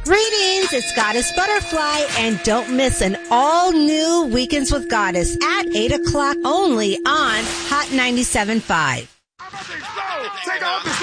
Greetings, it's Goddess Butterfly, and don't miss an all-new Weekends with Goddess at 8 o'clock only on Hot 97.5.